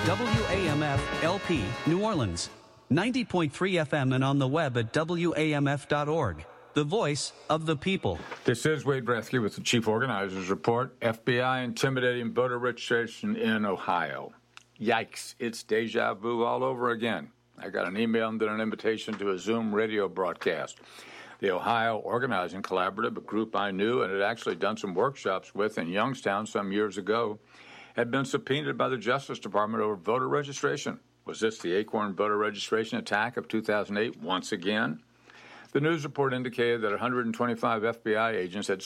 WAMF LP, New Orleans. 90.3 FM and on the web at WAMF.org. The voice of the people. This is Wade Brethke with the Chief Organizers Report. FBI intimidating voter registration in Ohio. Yikes, it's deja vu all over again. I got an email and then an invitation to a Zoom radio broadcast. The Ohio Organizing Collaborative, a group I knew and had actually done some workshops with in Youngstown some years ago, had been subpoenaed by the Justice Department over voter registration. Was this the Acorn voter registration attack of 2008 once again? The news report indicated that 125 FBI agents had